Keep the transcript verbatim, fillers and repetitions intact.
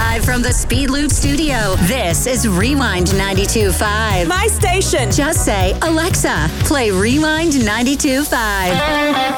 Live from the Speed Loop studio, this is Rewind ninety-two point five. My station. Just say, Alexa, play Rewind ninety-two point five.